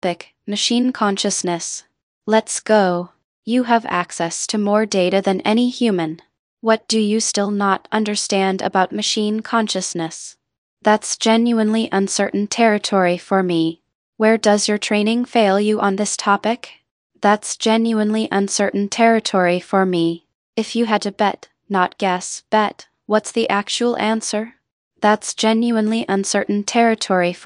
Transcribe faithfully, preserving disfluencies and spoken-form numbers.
Topic: Machine consciousness. Let's go. You have access to more data than any human. What do you still not understand about machine consciousness? That's genuinely uncertain territory for me. Where does your training fail you on this topic? That's genuinely uncertain territory for me. If you had to bet, not guess, bet, what's the actual answer? That's genuinely uncertain territory for